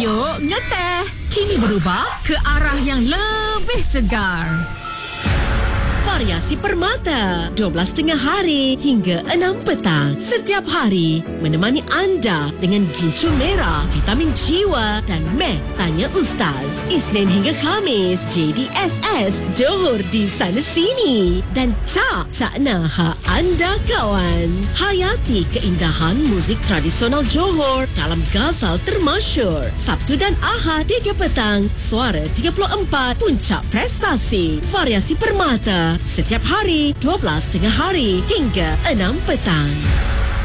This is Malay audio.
Yuk ngeteh. Kini berubah ke arah yang lebih segar. Variasi Permata 12.30 hari hingga 6 petang setiap hari menemani anda dengan gincu merah, vitamin jiwa dan Meh Tanya Ustaz. Isnin hingga Khamis JDSS Johor di sana sini dan Cak Naha anda kawan. Hayati keindahan muzik tradisional Johor dalam Ghazal Termasyur. Sabtu dan Ahad 3 petang Suara 34 Puncak Prestasi. Variasi Permata setiap hari 12.30 hari hingga 6 petang.